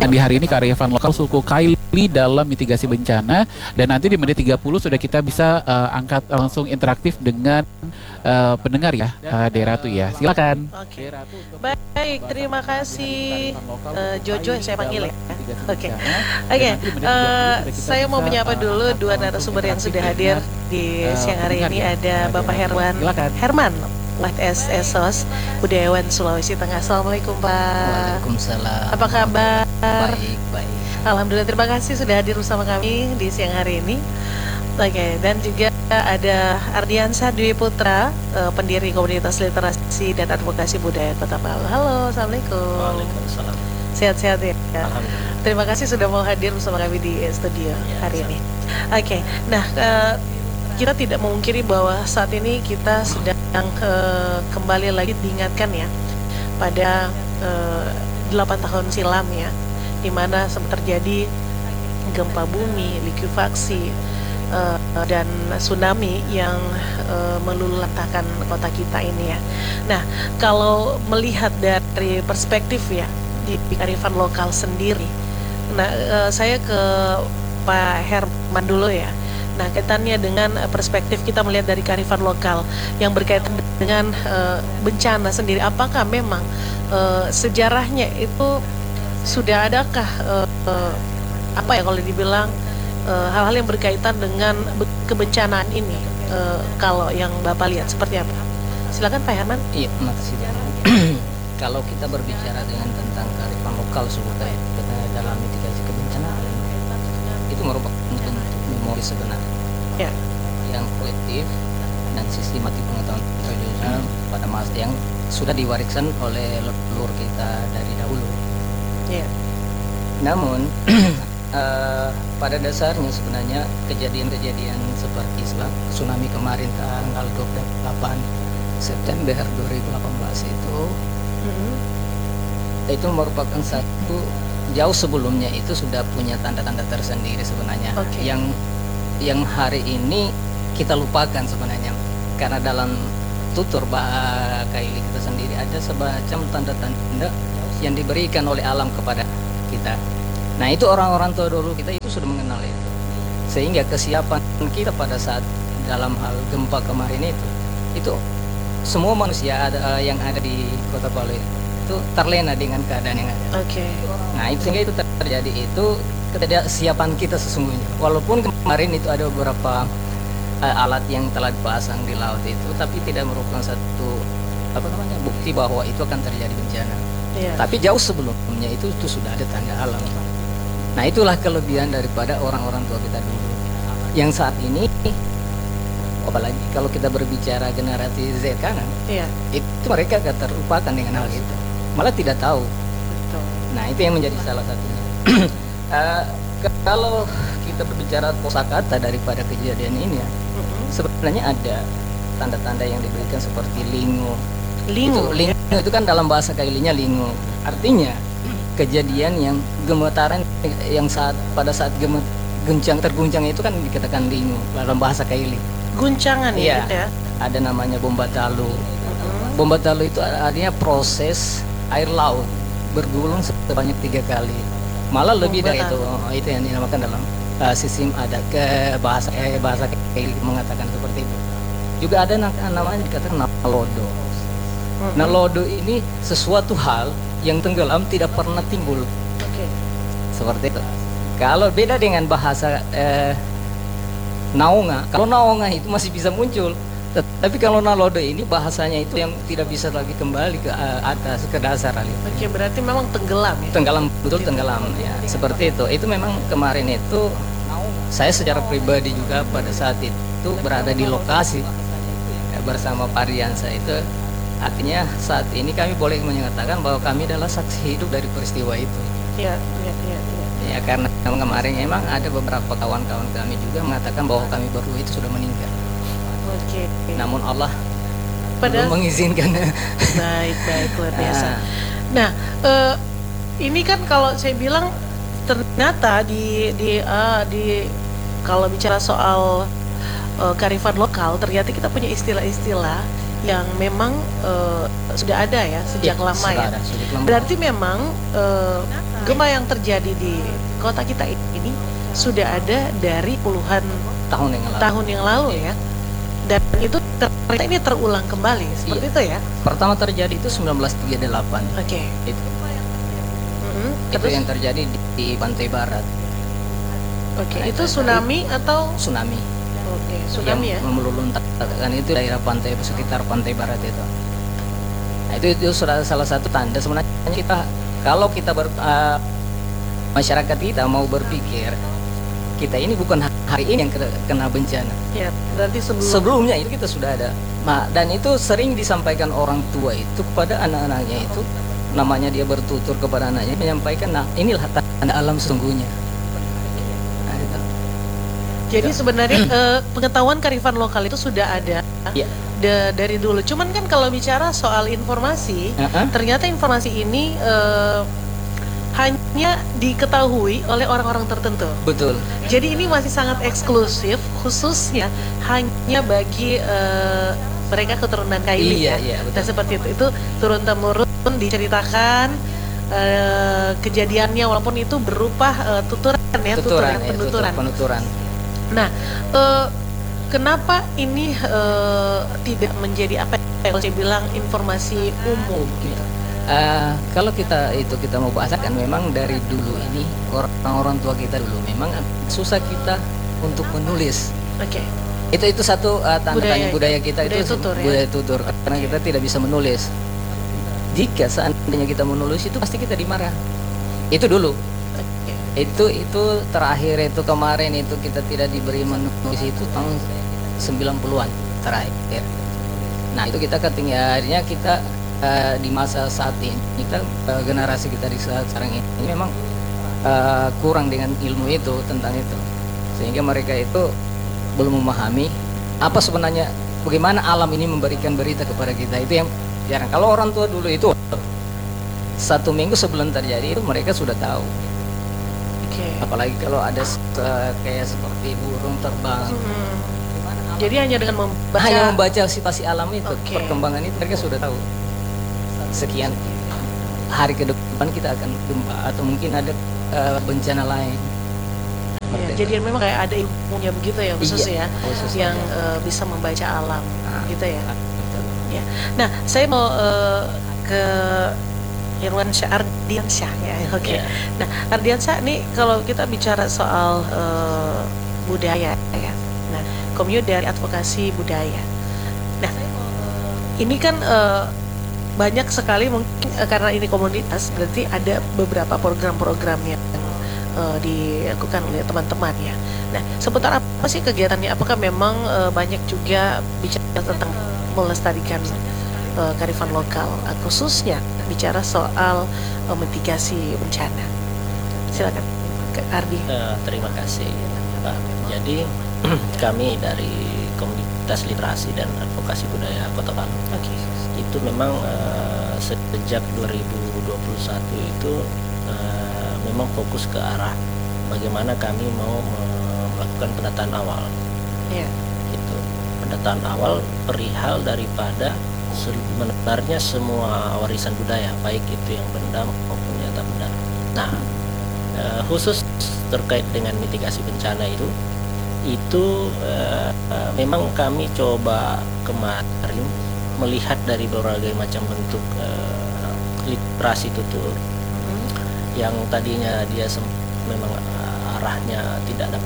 di hari ini kearifan lokal suku Kaili dalam mitigasi bencana, dan nanti di menit 30 sudah kita bisa angkat langsung interaktif dengan pendengar ya, Deratu ya. Silakan. Oke. Baik, terima kasih Jojo yang saya panggil ya. Oke. Saya mau menyapa dulu dua narasumber yang sudah hadir di siang hari ini. Ada Bapak Herman SSOS Budayawan Sulawesi Tengah. Assalamualaikum Pak. Waalaikumsalam. Apa kabar? Baik. Alhamdulillah, terima kasih sudah hadir bersama kami di siang hari ini. Oke, dan juga ada Ardiansyah Dwi Putra, pendiri komunitas literasi dan advokasi budaya Kota Palu. Halo, assalamualaikum. Waalaikumsalam. Sehat-sehat ya. Alhamdulillah. Terima kasih sudah mau hadir bersama kami di studio hari ini. Oke, nah kita tidak memungkiri bahwa saat ini kita sedang kembali lagi diingatkan ya pada 8 tahun silam ya, di mana sempat terjadi gempa bumi, likuifaksi, dan tsunami yang meluluhlantahkan kota kita ini ya. Nah, kalau melihat dari perspektif ya di kearifan lokal sendiri, nah saya ke Pak Herman dulu ya. Nah, kaitannya dengan perspektif kita melihat dari kearifan lokal yang berkaitan dengan bencana sendiri, apakah memang sejarahnya itu sudah adakah apa ya kalau dibilang hal-hal yang berkaitan dengan kebencanaan ini, kalau yang Bapak lihat seperti apa? Silakan Pak Herman. Iya, makasih. Kalau kita berbicara tentang kearifan lokal sebagai dalam mitigasi kebencanaan, itu merupakan bentuk memori sebenarnya ya, yang kolektif dan sistematik pengetahuan tradisional pada masa yang sudah diwariskan oleh leluhur kita dari dahulu. ya. Namun pada dasarnya sebenarnya kejadian-kejadian seperti tsunami kemarin tanggal 28 September 2018 itu merupakan satu, jauh sebelumnya itu sudah punya tanda-tanda tersendiri sebenarnya. Okay. Yang hari ini kita lupakan sebenarnya, karena dalam tutur Kaili kita sendiri ada semacam tanda-tanda yang diberikan oleh alam kepada kita. Nah, itu orang-orang tua dulu kita itu sudah mengenal itu, sehingga kesiapan kita pada saat dalam hal gempa kemarin itu semua manusia yang ada di Kota Palu itu terlena dengan keadaan yang ada. Oke. Nah, itu sehingga itu terjadi itu ketidaksiapan kita sesungguhnya. Walaupun kemarin itu ada beberapa alat yang telah dipasang di laut itu, tapi tidak merupakan satu bukti bahwa itu akan terjadi bencana. Yeah. Tapi jauh sebelumnya itu sudah ada tanda alam. Nah, itulah kelebihan daripada orang-orang tua kita dulu. Yang saat ini, apalagi kalau kita berbicara generasi Z kanan, itu mereka akan terlupakan dengan hal itu, malah tidak tahu. Betul. Nah, itu yang menjadi salah satunya. Kalau kita berbicara kosakata daripada kejadian ini ya, sebenarnya ada tanda-tanda yang diberikan seperti lingo. Lingo itu kan dalam bahasa Kailinya lingo, artinya kejadian yang gemetaran yang pada saat terguncang itu kan dikatakan lingo dalam bahasa Kaili. Guncangan ya, gitu ya. Ada namanya bombatalo. Bombatalo itu artinya proses air laut bergulung sebanyak 3 kali. Malah lebih dari itu. Itu yang dinamakan dalam sistem ada ke bahasa Kaili mengatakan seperti itu. Juga ada namanya dikatakan nalodo. Nalodo ini sesuatu hal yang tenggelam tidak pernah timbul. Seperti itu. Kalau beda dengan bahasa naonga, kalau naonga itu masih bisa muncul, tapi kalau nalodo ini bahasanya itu yang tidak bisa lagi kembali ke atas, ke dasar. Oke, berarti memang tenggelam ya? Tenggelam, betul tenggelam ya, seperti itu. Itu memang kemarin itu saya secara pribadi juga pada saat itu berada di lokasi bersama Pak Riansa itu. Artinya saat ini kami boleh menyatakan bahwa kami adalah saksi hidup dari peristiwa itu. Iya. Ya, karena kemarin memang ada beberapa kawan-kawan kami juga mengatakan bahwa kami berdua itu sudah meninggal. Oke. Namun Allah belum mengizinkan. Baik, luar biasa. Nah, ini kan kalau saya bilang ternyata di kalau bicara soal kearifan lokal, ternyata kita punya istilah-istilah yang memang sudah ada ya sejak Iya, lama ya. sejak lama. Berarti memang gempa yang terjadi di kota kita ini sudah ada dari puluhan tahun yang lalu. ya. Dan itu ternyata ini terulang kembali seperti itu ya. Pertama terjadi itu 1938. Oke. Itu Terus yang terjadi di pantai barat. oke, itu tsunami atau Tsunami. oke, tsunami ya. Yang meluluntahkan itu daerah pantai sekitar pantai barat itu. Nah, itu sudah salah satu tanda sebenarnya kalau kita masyarakat kita mau berpikir kita ini bukan hari ini yang kena bencana. Ya, berarti Sebelumnya itu kita sudah ada. Nah, dan itu sering disampaikan orang tua itu kepada anak-anaknya itu, namanya dia bertutur kepada anaknya menyampaikan, nah inilah tanda alam sesungguhnya. Nah, itu. Jadi sebenarnya pengetahuan kearifan lokal itu sudah ada Ya. dari dulu. Cuman kan kalau bicara soal informasi, ternyata informasi ini hanya diketahui oleh orang-orang tertentu. Betul. Jadi ini masih sangat eksklusif, khususnya hanya bagi mereka keturunan Kaili Iya, ya. iya, betul. Dan seperti itu turun temurun diceritakan kejadiannya, walaupun itu berupa tuturan ya, Penuturan. Nah, kenapa ini tidak menjadi apa yang saya bilang informasi umum gitu? Kalau kita mau bahasakan, memang dari dulu ini orang tua kita dulu memang susah kita untuk menulis. Oke. Itu satu tanda tanya budaya kita, budaya itu tutur, ya? budaya tutur, karena kita tidak bisa menulis. Jika seandainya kita menulis itu pasti kita dimarah. Itu dulu. Oke. Itu terakhir itu kemarin itu kita tidak diberi menulis itu tahun 90-an terakhir. Nah, itu kita akhirnya kita di masa saat ini kita generasi kita di saat sekarang ini memang kurang dengan ilmu itu tentang itu, sehingga mereka itu belum memahami apa sebenarnya bagaimana alam ini memberikan berita kepada kita. Itu yang jarang. Kalau orang tua dulu itu 1 minggu sebelum terjadi itu mereka sudah tahu. Oke. Apalagi kalau ada kayak seperti burung terbang. Jadi hanya dengan membaca situasi alam itu, perkembangan itu mereka sudah tahu. Sekian hari ke depan kita akan gempa atau mungkin ada bencana lain. Ya, jadi memang kayak ada ilmunya begitu ya, khusus ya, yang bisa membaca alam, gitu ya. Ya. Nah, saya mau ke Irwansyah Ardiansyah ya. Oke. Nah, Ardiansyah nih kalau kita bicara soal budaya ya. Nah, Komyu dari advokasi budaya. Nah, ini kan banyak sekali mungkin karena ini komunitas, berarti ada beberapa program-program yang dilakukan oleh teman-teman ya. Nah, seputar apa sih kegiatannya? Apakah memang banyak juga bicara tentang melestarikan kearifan lokal, khususnya bicara soal mitigasi bencana? Silakan, Ardi. Terima kasih, Pak. Jadi kami dari komunitas literasi dan advokasi budaya Kota Palu. Itu memang sejak 2021 itu memang fokus ke arah bagaimana kami mau melakukan pendataan awal. Itu pendataan awal perihal daripada sebenarnya semua warisan budaya, baik itu yang benda maupun yang tak benda. Nah, khusus terkait dengan mitigasi bencana itu memang kami coba kemarin melihat dari berbagai macam bentuk literasi tutur yang tadinya dia memang arahnya tidak dapat